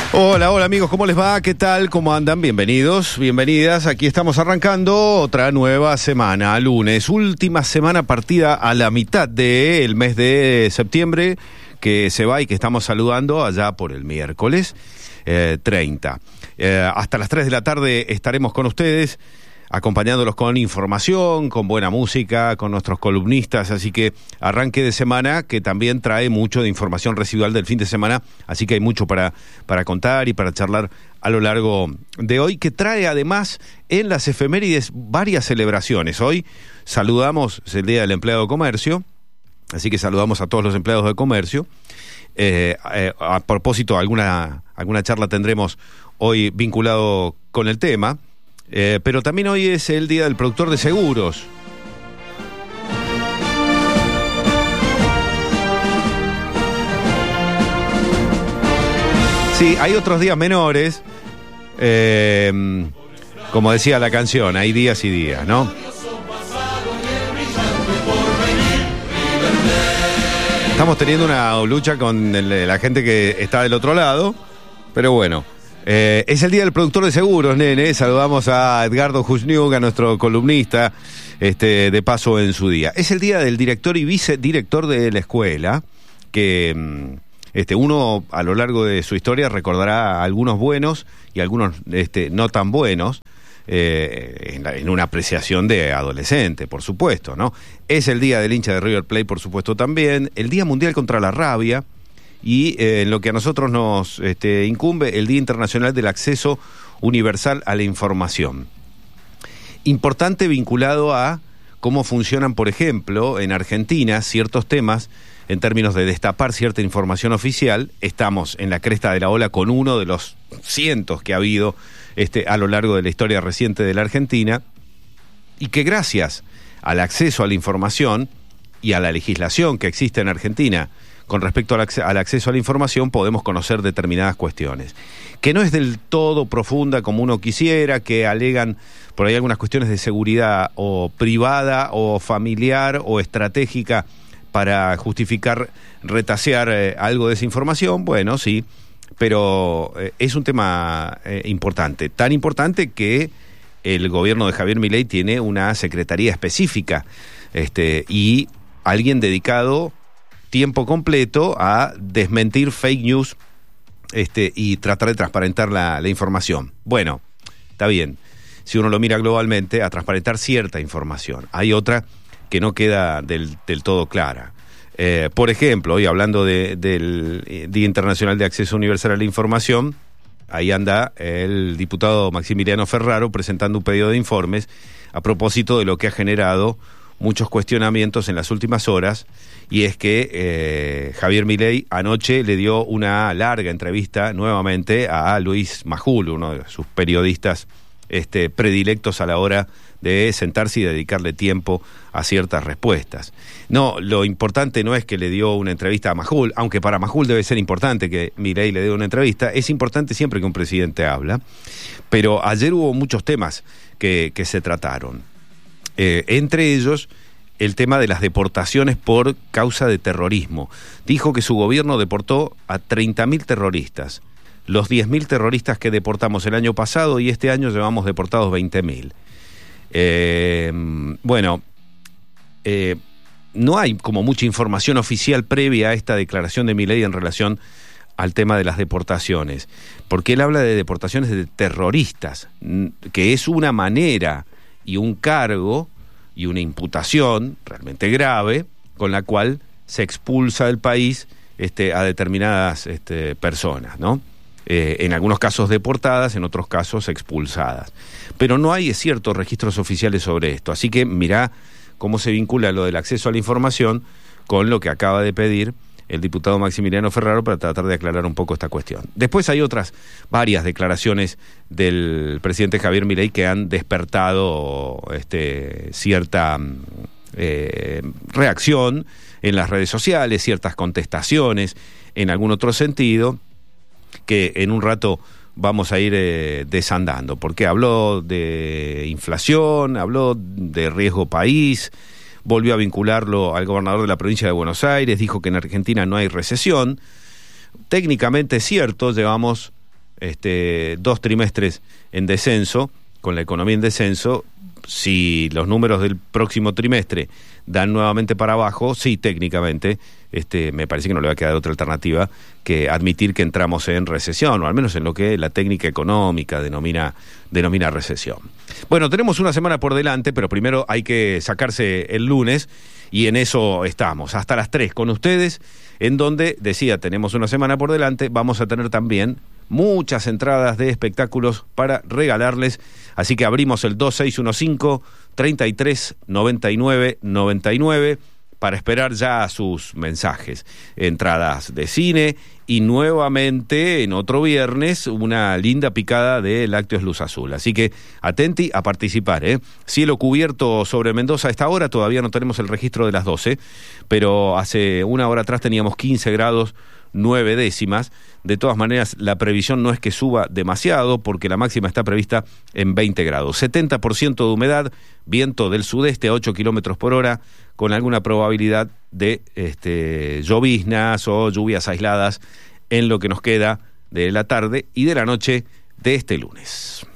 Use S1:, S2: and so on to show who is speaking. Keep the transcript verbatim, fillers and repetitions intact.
S1: Hola, hola amigos, ¿cómo les va? ¿Qué tal? ¿Cómo andan? Bienvenidos, bienvenidas. Aquí estamos arrancando otra nueva semana, lunes, última semana partida a la mitad del mes de septiembre, que se va y que estamos saludando allá por el miércoles eh, treinta. Eh, hasta las tres de la tarde estaremos con ustedes, acompañándolos con información, con buena música, con nuestros columnistas, así que arranque de semana que también trae mucho de información residual del fin de semana, así que hay mucho para, para contar y para charlar a lo largo de hoy, que trae además en las efemérides varias celebraciones. Hoy saludamos, es el Día del Empleado de Comercio, así que saludamos a todos los empleados de comercio. Eh, eh, a propósito, alguna, alguna charla tendremos hoy vinculado con el tema. Eh, pero también hoy es el Día del Productor de Seguros. Sí, hay otros días menores, eh, como decía la canción, hay días y días, ¿no? Estamos teniendo una lucha con el, la gente que está del otro lado, pero bueno. Eh, es el Día del Productor de Seguros, nene. Saludamos a Edgardo Jusniuk, a nuestro columnista, este, de paso en su día. Es el Día del Director y Vicedirector de la escuela, que este, uno a lo largo de su historia recordará algunos buenos y algunos este, no tan buenos, eh, en, la, en una apreciación de adolescente, por supuesto, ¿no? Es el Día del Hincha de River Plate, por supuesto, también. El Día Mundial contra la Rabia. Y eh, en lo que a nosotros nos este, incumbe, el Día Internacional del Acceso Universal a la Información. Importante vinculado a cómo funcionan, por ejemplo, en Argentina, ciertos temas en términos de destapar cierta información oficial. Estamos en la cresta de la ola con uno de los cientos que ha habido este, a lo largo de la historia reciente de la Argentina, y que gracias al acceso a la información y a la legislación que existe en Argentina con respecto al, ac- al acceso a la información, podemos conocer determinadas cuestiones, que no es del todo profunda como uno quisiera, que alegan por ahí algunas cuestiones de seguridad o privada o familiar o estratégica para justificar, retasear eh, algo de esa información. Bueno, sí, pero eh, es un tema eh, importante, tan importante que el gobierno de Javier Milei tiene una secretaría específica este, y alguien dedicado tiempo completo a desmentir fake news este, y tratar de transparentar la, la información. Bueno, está bien, si uno lo mira globalmente, a transparentar cierta información. Hay otra que no queda del, del todo clara. Eh, por ejemplo, hoy hablando de, del Día Internacional de Acceso Universal a la Información, ahí anda el diputado Maximiliano Ferraro presentando un pedido de informes a propósito de lo que ha generado muchos cuestionamientos en las últimas horas, y es que eh, Javier Milei anoche le dio una larga entrevista nuevamente a Luis Majul, uno de sus periodistas este, predilectos a la hora de sentarse y dedicarle tiempo a ciertas respuestas. No, lo importante no es que le dio una entrevista a Majul, aunque para Majul debe ser importante que Milei le dé una entrevista, es importante siempre que un presidente habla, pero ayer hubo muchos temas que, que se trataron. Eh, entre ellos, el tema de las deportaciones por causa de terrorismo. Dijo que su gobierno deportó a treinta mil terroristas, los diez mil terroristas que deportamos el año pasado, y este año llevamos deportados veinte mil. Eh, bueno, eh, no hay como mucha información oficial previa a esta declaración de Milei en relación al tema de las deportaciones, porque él habla de deportaciones de terroristas, que es una manera y un cargo y una imputación realmente grave con la cual se expulsa del país este, a determinadas este, personas, ¿no? Eh, en algunos casos deportadas, en otros casos expulsadas. Pero no hay, es cierto, registros oficiales sobre esto. Así que mirá cómo se vincula lo del acceso a la información con lo que acaba de pedir el diputado Maximiliano Ferraro para tratar de aclarar un poco esta cuestión. Después hay otras varias declaraciones del presidente Javier Milei que han despertado este, cierta eh, reacción en las redes sociales, ciertas contestaciones en algún otro sentido, que en un rato vamos a ir eh, desandando, porque habló de inflación, habló de riesgo país, volvió a vincularlo al gobernador de la provincia de Buenos Aires, dijo que en Argentina no hay recesión. Técnicamente es cierto, llevamos este, dos trimestres en descenso, con la economía en descenso. Si los números del próximo trimestre dan nuevamente para abajo, sí, técnicamente, este, me parece que no le va a quedar otra alternativa que admitir que entramos en recesión, o al menos en lo que la técnica económica denomina, denomina recesión. Bueno, tenemos una semana por delante, pero primero hay que sacarse el lunes, y en eso estamos, hasta las tres con ustedes, en donde, decía, tenemos una semana por delante, vamos a tener también muchas entradas de espectáculos para regalarles, así que abrimos el dos seis uno cinco, treinta y tres, noventa y nueve, noventa y nueve para esperar ya sus mensajes. Entradas de cine y nuevamente en otro viernes una linda picada de Lácteos Luz Azul. Así que atenti a participar, ¿eh? Cielo cubierto sobre Mendoza a esta hora, todavía no tenemos el registro de las doce, pero hace una hora atrás teníamos quince grados, nueve décimas. De todas maneras, la previsión no es que suba demasiado, porque la máxima está prevista en veinte grados. setenta por ciento de humedad, viento del sudeste a ocho kilómetros por hora, con alguna probabilidad de este, lloviznas o lluvias aisladas en lo que nos queda de la tarde y de la noche de este lunes.